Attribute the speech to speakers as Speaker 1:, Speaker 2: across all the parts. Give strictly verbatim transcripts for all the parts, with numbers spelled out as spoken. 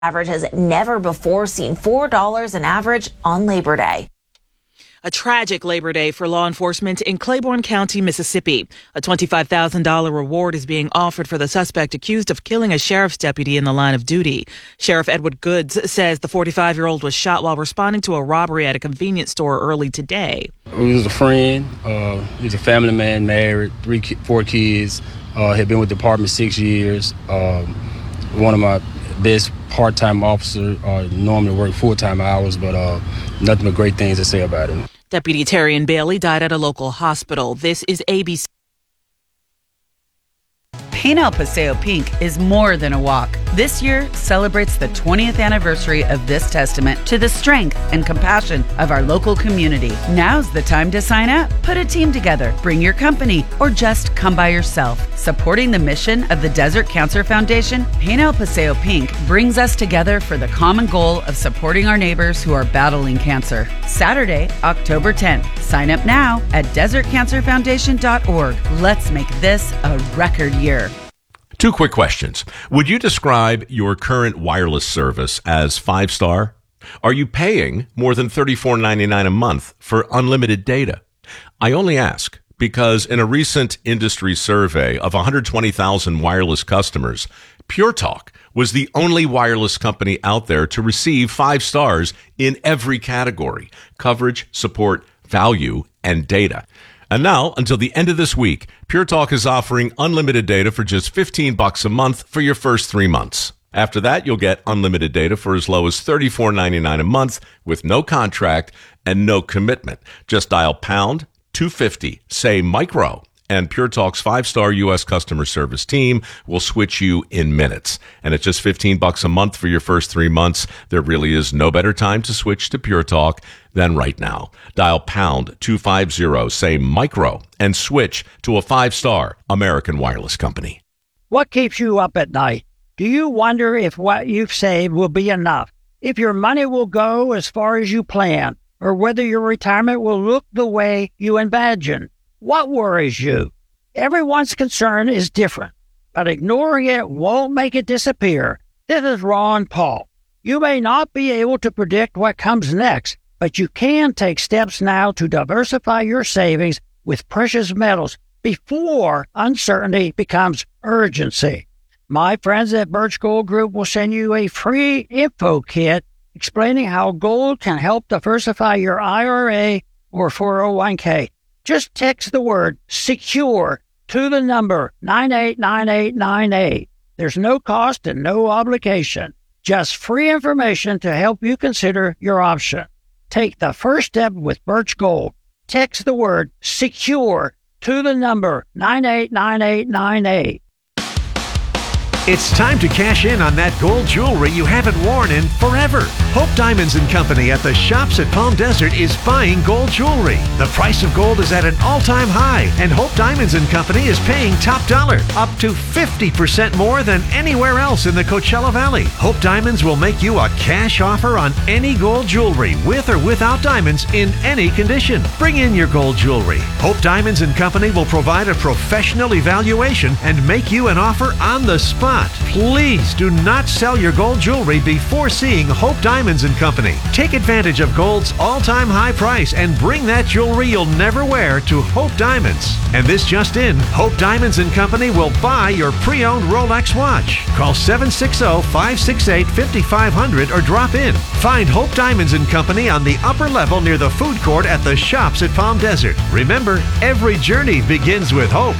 Speaker 1: average has never before seen four dollars an average on Labor Day.
Speaker 2: A tragic Labor Day for law enforcement in Claiborne County, Mississippi. A twenty-five thousand dollars reward is being offered for the suspect accused of killing a sheriff's deputy in the line of duty. Sheriff Edward Goods says the forty-five-year-old was shot while responding to a robbery at a convenience store early today.
Speaker 3: He was a friend. Uh, he's a family man, married, three, four kids. Uh, had been with the department six years. Um, one of my best part-time officer. Uh, normally work full-time hours, but uh, nothing but great things to say about him.
Speaker 2: Deputy Terrian Bailey died at a local hospital. This is A B C.
Speaker 4: Paint El Paseo Pink is more than a walk. This year celebrates the twentieth anniversary of this testament to the strength and compassion of our local community. Now's the time to sign up. Put a team together, bring your company, or just come by yourself. Supporting the mission of the Desert Cancer Foundation, Paint El Paseo Pink brings us together for the common goal of supporting our neighbors who are battling cancer. Saturday, October tenth. Sign up now at desert cancer foundation dot org. Let's make this a record year.
Speaker 5: Two quick questions. Would you describe your current wireless service as five-star? Are you paying more than thirty-four ninety-nine a month for unlimited data? I only ask because in a recent industry survey of one hundred twenty thousand wireless customers, Pure Talk was the only wireless company out there to receive five stars in every category: coverage, support, value, and data. And now, until the end of this week, Pure Talk is offering unlimited data for just fifteen bucks a month for your first three months. After that, you'll get unlimited data for as low as thirty-four ninety-nine a month with no contract and no commitment. Just dial pound two fifty, say micro, and Pure Talk's five-star U S customer service team will switch you in minutes. And at just fifteen bucks a month for your first three months, there really is no better time to switch to Pure Talk than right now. Dial pound two fifty, say micro, and switch to a five-star American wireless company.
Speaker 6: What keeps you up at night? Do you wonder if what you've saved will be enough? If your money will go as far as you plan? Or whether your retirement will look the way you imagine? What worries you? Everyone's concern is different, but ignoring it won't make it disappear. This is Ron Paul. You may not be able to predict what comes next, but you can take steps now to diversify your savings with precious metals before uncertainty becomes urgency. My friends at Birch Gold Group will send you a free info kit explaining how gold can help diversify your I R A or four oh one k. Just text the word SECURE to the number nine eight nine eight nine eight. There's no cost and no obligation. Just free information to help you consider your option. Take the first step with Birch Gold. Text the word SECURE to the number nine eight nine eight nine eight.
Speaker 7: It's time to cash in on that gold jewelry you haven't worn in forever. Hope Diamonds and Company at the Shops at Palm Desert is buying gold jewelry. The price of gold is at an all-time high, and Hope Diamonds and Company is paying top dollar, up to fifty percent more than anywhere else in the Coachella Valley. Hope Diamonds will make you a cash offer on any gold jewelry, with or without diamonds, in any condition. Bring in your gold jewelry. Hope Diamonds and Company will provide a professional evaluation and make you an offer on the spot. Please do not sell your gold jewelry before seeing Hope Diamonds and Company. Take advantage of gold's all-time high price and bring that jewelry you'll never wear to Hope Diamonds. And this just in, Hope Diamonds and Company will buy your pre-owned Rolex watch. Call seven six zero, five six eight, five five zero zero or drop in. Find Hope Diamonds and Company on the upper level near the food court at the Shops at Palm Desert. Remember, every journey begins with hope.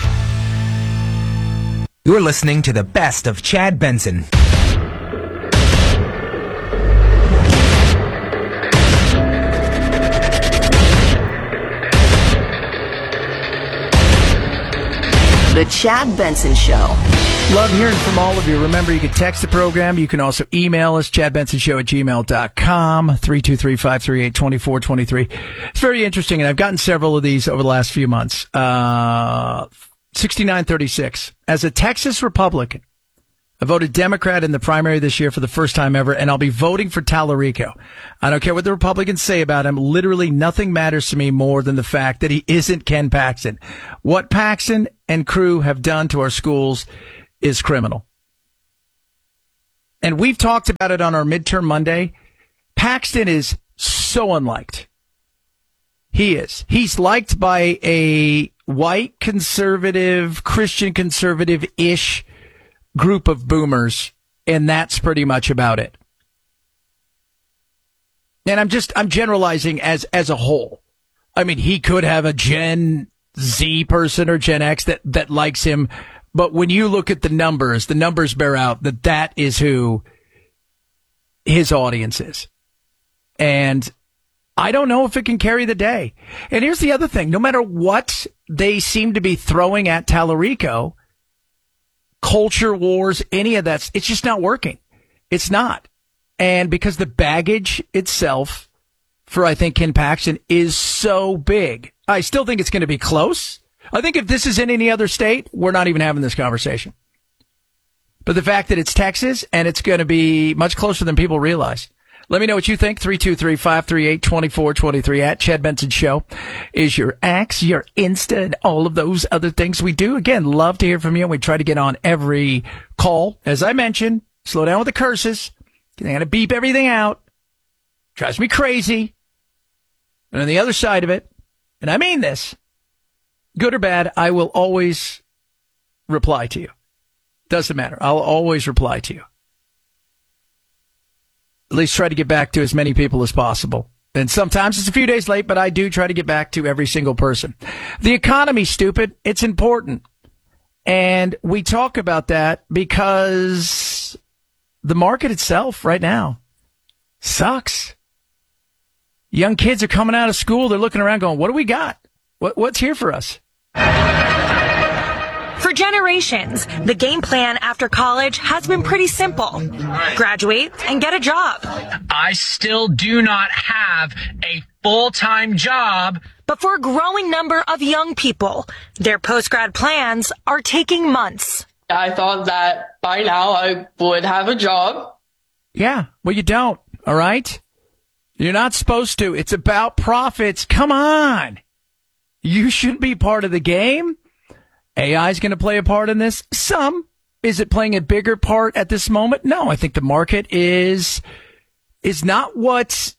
Speaker 8: You're listening to the best of Chad Benson.
Speaker 9: The Chad Benson Show.
Speaker 10: Love hearing from all of you. Remember, you can text the program. You can also email us, chad benson show at gmail dot com, three two three, five three eight, two four two three. It's very interesting, and I've gotten several of these over the last few months. Uh... sixty-nine thirty-six. As a Texas Republican, I voted Democrat in the primary this year for the first time ever, and I'll be voting for Tallarico. I don't care what the Republicans say about him. Literally nothing matters to me more than the fact that he isn't Ken Paxton. What Paxton and crew have done to our schools is criminal. And we've talked about it on our midterm Monday. Paxton is so unliked. He is. He's liked by a white conservative, Christian conservative-ish group of boomers, and that's pretty much about it. And I'm just, I'm generalizing as, as a whole. I mean, he could have a Gen Z person or Gen X that, that likes him, but when you look at the numbers, the numbers bear out that that is who his audience is. And I don't know if it can carry the day. And here's the other thing. No matter what they seem to be throwing at Tallarico, culture wars, any of that, it's just not working. It's not. And because the baggage itself for, I think, Ken Paxton is so big, I still think it's going to be close. I think if this is in any other state, we're not even having this conversation. But the fact that it's Texas and it's going to be much closer than people realize. Let me know what you think. three two three, five three eight, two four two three at Chad Benson Show is your X, your Insta, and all of those other things we do. Again, love to hear from you. We try to get on every call. As I mentioned, slow down with the curses. They're going to beep everything out. Drives me crazy. And on the other side of it, and I mean this, good or bad, I will always reply to you. Doesn't matter. I'll always reply to you. At least try to get back to as many people as possible. And sometimes it's a few days late, but I do try to get back to every single person. The economy's stupid. It's important. And we talk about that because the market itself right now sucks. Young kids are coming out of school. They're looking around going, what do we got? What, what's here for us?
Speaker 11: For generations, the game plan after college has been pretty simple. Graduate and get a job.
Speaker 12: I still do not have a full-time job.
Speaker 11: But for a growing number of young people, their post-grad plans are taking months.
Speaker 13: I thought that by now I would have a job.
Speaker 10: Yeah, well, you don't, all right? You're not supposed to. It's about profits. Come on. You shouldn't be part of the game. A I is going to play a part in this. Some. Is it playing a bigger part at this moment? No, I think the market is is not what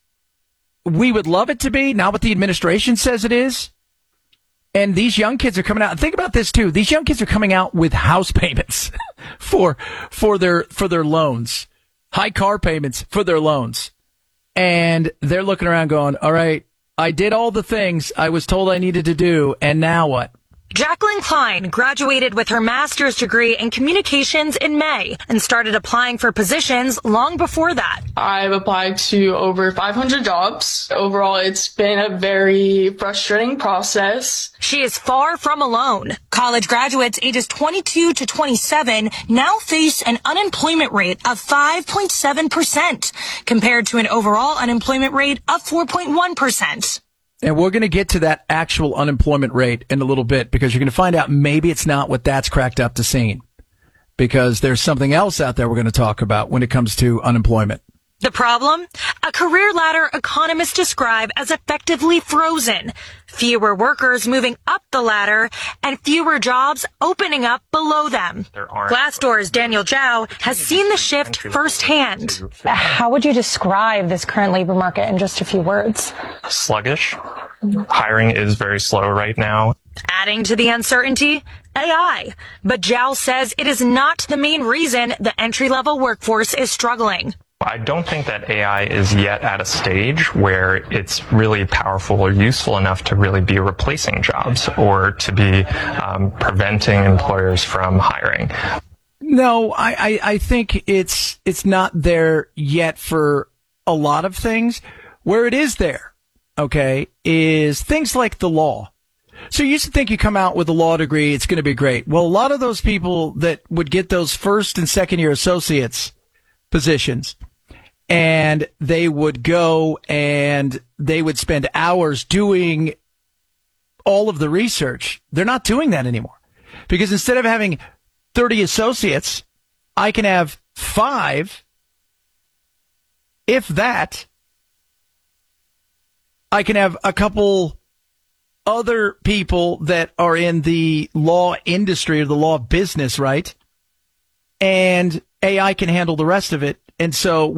Speaker 10: we would love it to be, not what the administration says it is. And these young kids are coming out. Think about this too. These young kids are coming out with house payments for for their for their loans, high car payments for their loans. And they're looking around going, all right, I did all the things I was told I needed to do, and now what?
Speaker 11: Jacqueline Klein graduated with her master's degree in communications in May and started applying for positions long before that.
Speaker 13: I've applied to over five hundred jobs. Overall, it's been a very frustrating process.
Speaker 11: She is far from alone. College graduates ages twenty-two to twenty-seven now face an unemployment rate of five point seven percent compared to an overall unemployment rate of four point one percent.
Speaker 10: And we're going to get to that actual unemployment rate in a little bit because you're going to find out maybe it's not what that's cracked up to seem, because there's something else out there we're going to talk about when it comes to unemployment.
Speaker 11: The problem? A career ladder economists describe as effectively frozen. Fewer workers moving up the ladder and fewer jobs opening up below them. Glassdoor's Daniel Zhao has seen the shift firsthand.
Speaker 14: How would you describe this current labor market in just a few words?
Speaker 15: Sluggish. Hiring is very slow right now.
Speaker 11: Adding to the uncertainty, A I. But Zhao says it is not the main reason the entry-level workforce is struggling.
Speaker 15: I don't think that A I is yet at a stage where it's really powerful or useful enough to really be replacing jobs or to be um, preventing employers from hiring.
Speaker 10: No, I, I, I think it's it's not there yet for a lot of things. Where it is there, okay, is things like the law. So you used to think you come out with a law degree, it's going to be great. Well, a lot of those people that would get those first and second year associates positions, and they would go and they would spend hours doing all of the research. They're not doing that anymore, because instead of having thirty associates, I can have five, if that. I can have a couple other people that are in the law industry or the law business, right? And A I can handle the rest of it. And so